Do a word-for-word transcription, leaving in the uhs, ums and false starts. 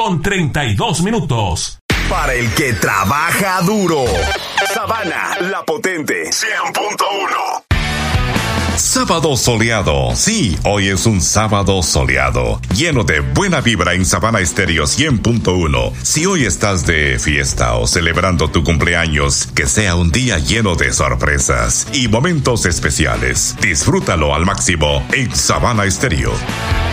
con treinta y dos minutos. Para el que trabaja duro. Sabana, la potente. cien punto uno. Sábado soleado. Sí, hoy es un sábado soleado, lleno de buena vibra en Sabana Estéreo cien punto uno. Si hoy estás de fiesta o celebrando tu cumpleaños, que sea un día lleno de sorpresas y momentos especiales. Disfrútalo al máximo en Sabana Estéreo.